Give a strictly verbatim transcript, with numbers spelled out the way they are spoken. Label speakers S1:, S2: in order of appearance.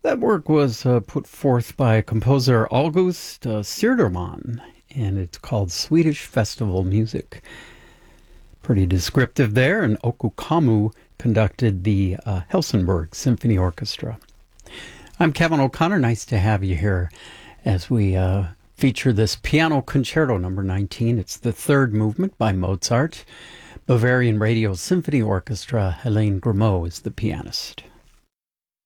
S1: That work was uh, put forth by composer August uh, Sirderman, and it's called Swedish Festival Music. Pretty descriptive there, and Oku Kamu conducted the uh, Helsingborg Symphony Orchestra. I'm Kevin O'Connor. Nice to have you here as we uh, feature this Piano Concerto number nineteen. It's the third movement by Mozart. Bavarian Radio Symphony Orchestra. Helene Grimaud is the pianist.